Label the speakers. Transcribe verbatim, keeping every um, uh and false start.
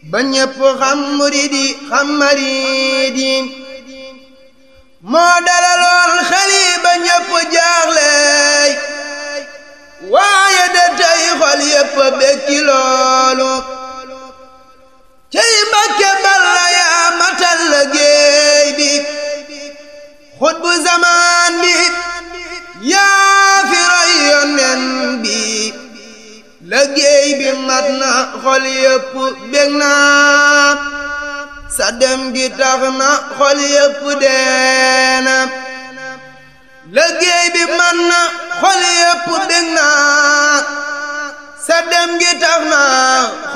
Speaker 1: ba ñépp xam muridi xam maridi moo dalaloon xeli ba ñépp jaaxley waaye de tey xol yépp bekki loolu cey Mbàkke Balla yaa matal liggéey bi xutbu zamaan bi yaa fi roy yonen bi liggéey bi mat na xol yépp bég na sa dem gi tax na xol yépp deena liggéey bi mat na xol yépp bég na sa dem gi tax na